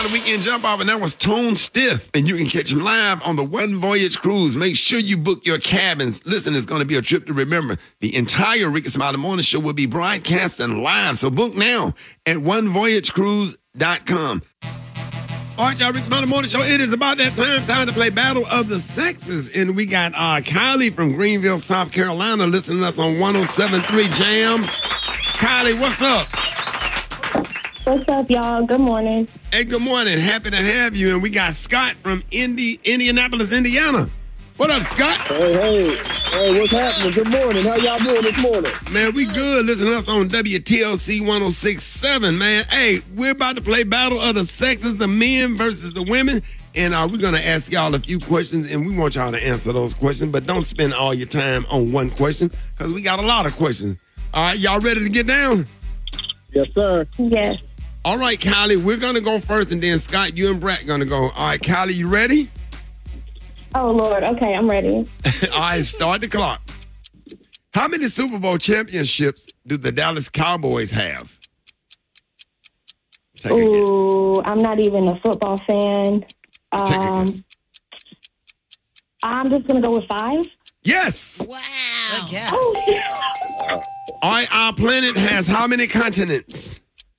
The weekend jump off, and that was Tone Stiff. And you can catch him live on the One Voyage Cruise. Make sure you book your cabins. Listen, it's going to be a trip to remember. The entire Ricky Smiley Morning Show will be broadcasting live. So book now at onevoyagecruise.com. All right, y'all, Ricky Smiley Morning Show. It is about that time to play Battle of the Sexes. And we got Kylie from Greenville, South Carolina, listening to us on 107.3 Jams. Kylie, what's up? What's up, y'all? Good morning. Hey, good morning. Happy to have you. And we got Scott from Indianapolis, Indiana. What up, Scott? Hey, what's happening? Good morning. How y'all doing this morning? Man, we good. Listen to us on WTLC 106.7, man. Hey, we're about to play Battle of the Sexes, the men versus the women. And we're going to ask y'all a few questions, and we want y'all to answer those questions. But don't spend all your time on one question, because we got a lot of questions. All right, y'all ready to get down? Yes, sir. Yes. All right, Kylie, we're going to go first, and then Scott, you and Brett going to go. All right, Kylie, you ready? Oh, Lord. Okay, I'm ready. All right, start the clock. How many Super Bowl championships do the Dallas Cowboys have? Take a guess. Ooh, I'm not even a football fan. Take a guess. I'm just going to go with 5. Yes. Wow. Good guess. Oh, All right, our planet has how many continents?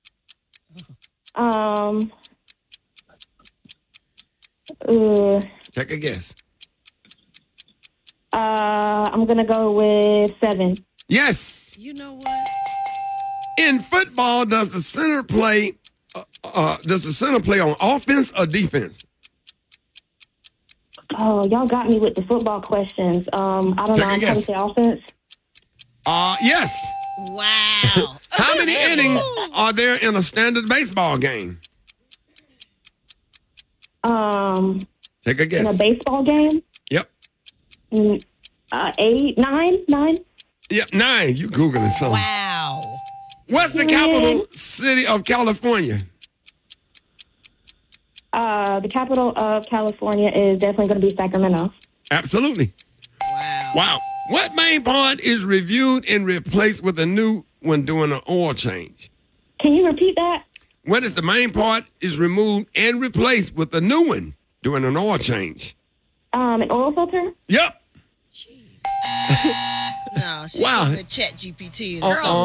Take a guess. I'm going to go with 7. Yes. You know what? In football, does the center play on offense or defense? Oh, y'all got me with the football questions. I don't know. I'm going to say offense. Yes. Wow. How many innings are there in a standard baseball game? Take a In guess. a baseball game? Yep. 8, 9? Yep, 9. You Googling something. Wow. What's the capital city of California? The capital of California is definitely going to be Sacramento. Absolutely. Wow. What main part is reviewed and replaced with a new one during an oil change? Can you repeat that? What is the main part is removed and replaced with a new one during an oil change? An oil filter? Yep. No, she Wow. was a chat GPT.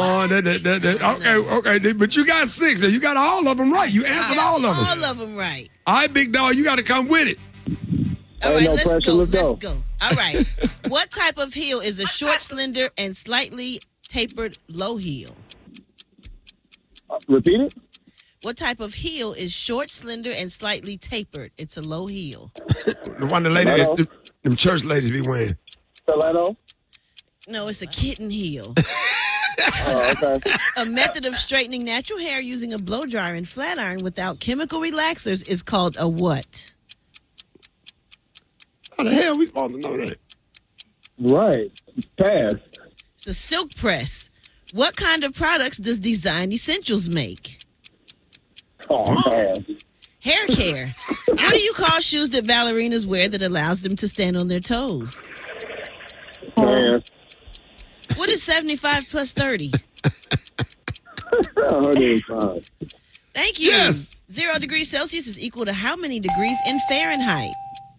Okay. But you got 6, and you got all of them right. You answered all of them. All of them right. All right, big dog, you got to come with it. All Ain't right, no let's pressure, go. let's go. Let's go. All right. What type of heel is a short, slender, and slightly tapered low heel? Repeat it. What type of heel is short, slender, and slightly tapered? It's a low heel. The one the lady, Hello? them church ladies be wearing. Stiletto. No, it's a kitten heel. Oh, okay. A method of straightening natural hair using a blow dryer and flat iron without chemical relaxers is called a what? How the hell we supposed to know that? Right. Pass. It's a silk press. What kind of products does Design Essentials make? Oh, pass. Hair care. What do you call shoes that ballerinas wear that allows them to stand on their toes? Pass. What is 75 plus 30? 105. Thank you. Yes. 0 degrees Celsius is equal to how many degrees in Fahrenheit?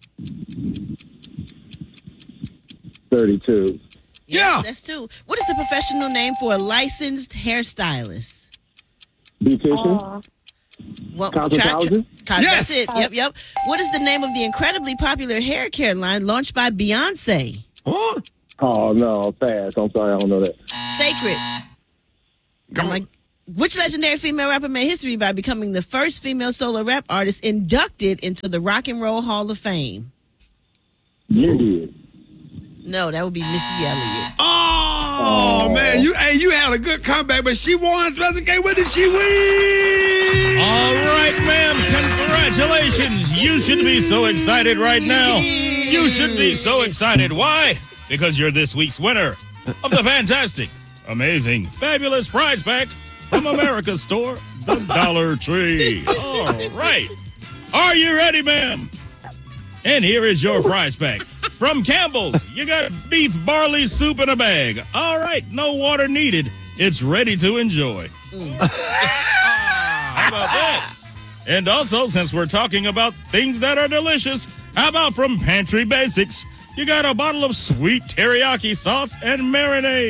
32. Yeah. That's 2. What is the professional name for a licensed hairstylist? Beautician. What, Cosmetologist? Yes. That's it. Yep. What is the name of the incredibly popular hair care line launched by Beyonce? Huh? Oh, no. Pass. I'm sorry. I don't know that. Sacred. Go Like, which legendary female rapper made history by becoming the first female solo rap artist inducted into the Rock and Roll Hall of Fame? You did. No, that would be Missy Elliott. Oh, man, you had a good comeback, but she won Special K. What did she win? All right, ma'am. Congratulations. You should be so excited right now. You should be so excited. Why? Because you're this week's winner of the fantastic, amazing, fabulous prize pack from America's store, the Dollar Tree. All right. Are you ready, ma'am? And here is your prize pack. From Campbell's, you got beef barley soup in a bag. All right, no water needed. It's ready to enjoy. How about that? And also, since we're talking about things that are delicious, how about from Pantry Basics? You got a bottle of sweet teriyaki sauce and marinade.